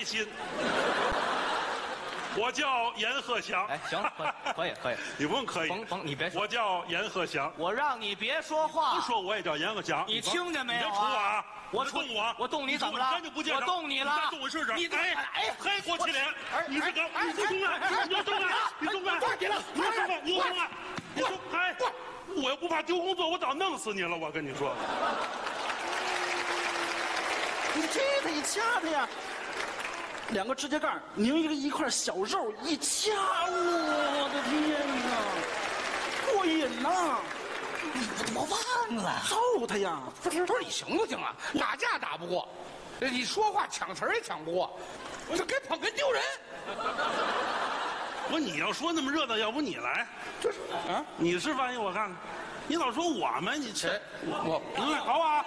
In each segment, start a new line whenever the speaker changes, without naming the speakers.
心。我叫阎鹤祥。
哎，行了，可以。
你不用可以。
甭，你别说。
我叫阎鹤祥。
我让你别说话。
不说我也叫阎鹤祥。
你听见没有啊？
别杵我啊！
我
动我，
我动你怎么了？
真就不见
我动你了？
你再动我试试。
你
哎，嘿，给我起脸！你这个，你不动啊！你要动啊！你动啊！
抓紧了！
你要动啊！你动啊！你动！哎，我要不怕丢工作，我早弄死你了！我跟你说。
你这他一掐他呀，两个指甲盖拧一块小肉一掐，我的天哪，过瘾呐！
我怎么忘了？
揍他呀！
不是你行不行啊？打架打不过，你说话抢词儿也抢不过，这给捧哏丢人。
不，你要说那么热闹，要不你来？
这是啊，
你示范一我看看。你老说我们，你这
我
好啊！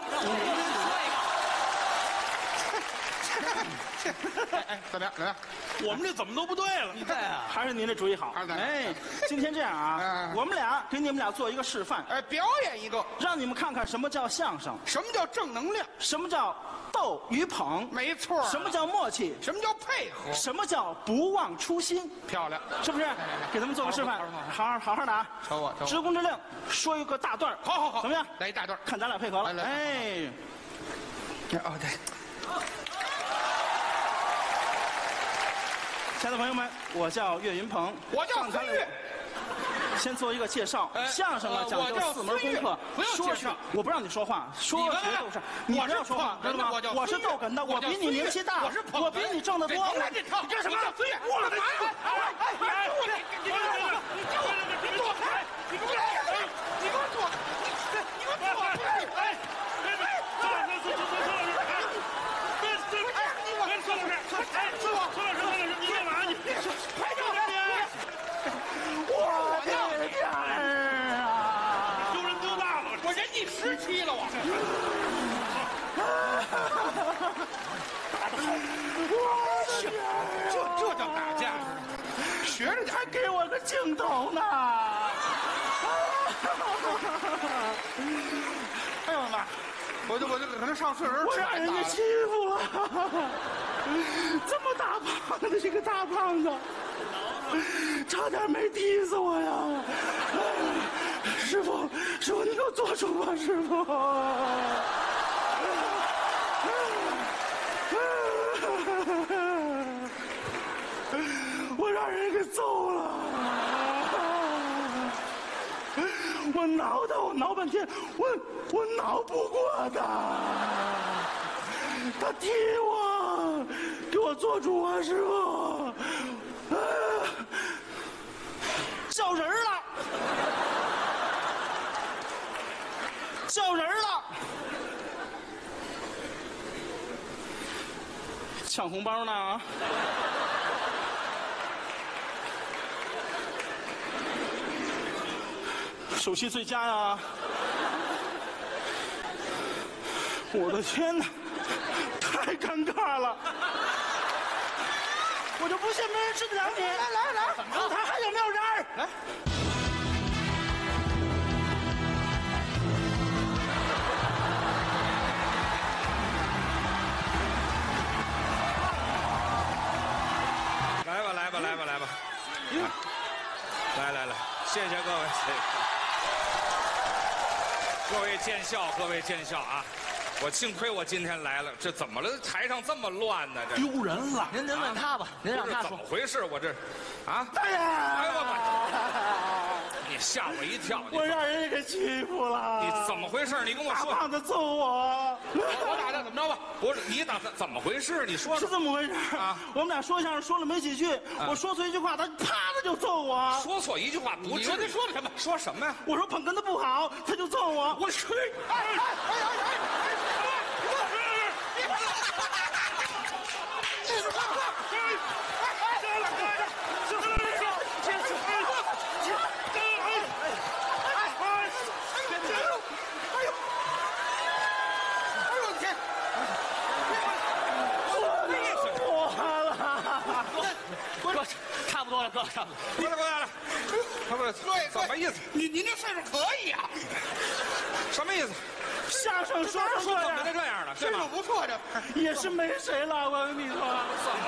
哎，怎么样？
我们这怎么都不对了？
对啊，
还是您这主意好。哎，今天这样啊，我们俩给你们俩做一个示范，
哎，表演一个，
让你们看看什么叫相声，
什么叫正能量？
什么叫逗与捧，
没错。
什么叫默契？
什么叫配合？
什么叫不忘初心？
漂亮，
是不是？给他们做个示范，好好的啊！
瞅我，
直工之令，说一个大段
好，
怎么样？
来一大段，
看咱俩配合了。
来，
哎，
哦对。
亲爱的朋友们，我叫岳云鹏，
我叫孙越。
先做一个介绍，相声啊讲究4门功课，
不要介绍，
我不让你说话，说学都是，你不要说话，知道吗？我是逗哏的，我比你名气大，我比你挣得多。
你干什么？孙越，我干嘛呀？你给我躲开！你给我躲开！你给我躲开！你给我躲开！哎，
你干嘛？你
快点！
我的天啊！
丢人丢大了！
我人你17了，我这叫打架，学着点，
还给我个镜头呢！
哎呦我妈！我就可能上岁数，
我让人家欺负了，这么大胖的一个大胖子，差点没踢死我呀！师傅，你给我做主吧，师傅！我让人给揍了，我挠半天，我挠不过他，他踢我，给我做主啊，师傅！叫人了，叫人了！抢红包呢？首席最佳呀！我的天哪，太尴尬了！我就不信没人治得了你！来，怎么着？他还有没有人？来。
来吧，来，谢谢各位，各位见笑啊！我幸亏我今天来了，这怎么了？台上这么乱呢？这
丢人了！
您问他吧，您让他说
怎么回事？我这，啊！
哎呀！
哎我你吓我一跳！
我让人给欺负了！
你怎么回事？你跟我说。
大胖子揍我！
我打的怎么着吧？
不是你打的，怎么回事？你说
是这么回事啊？我们俩说相声说了没几句，我说错一句话，他啪他就揍我。
说错一句话不至于。
你说的什么？
说什么呀？
我说捧哏的不好，他就揍我。
我去！
哥，差不多了，哥，差不多。
过来了，对，怎么意思？
您这岁数可以啊？
什么意思？
相声说
怎么就这样了？
岁数不错，这
也是没谁了，我跟你说。
怎么